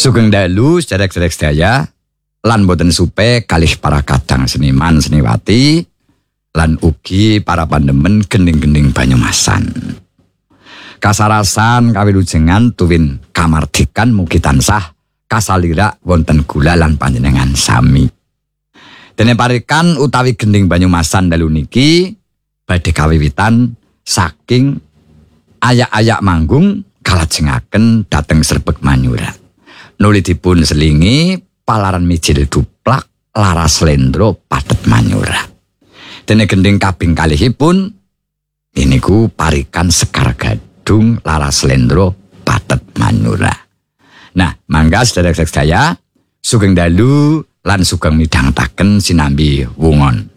Sugeng dalu sederek-sederek sedaya lan boten supe kalih para kadang seniman seniwati lan ugi para pandemen gending-gending Banyumasan. Kasarasan kawilujengan tuwin kamardikan mugi tansah kasalirak wonten gula lan panjenengan sami. Dene parikan utawi gending Banyumasan dalu niki badhe kawiwitan saking ayak-ayak manggung kalajengaken dhateng Srebeg Manyura. Nuli dipun selingi palaran mijil duplak laras slendro pathet Manyura. Dene gending kaping kalihipun iniku parikan Sekar Gadung laras slendro pathet Manyura. Nah, mangga sedherek sedaya sugeng dalu lan sugeng midhangetaken sinambi wungon.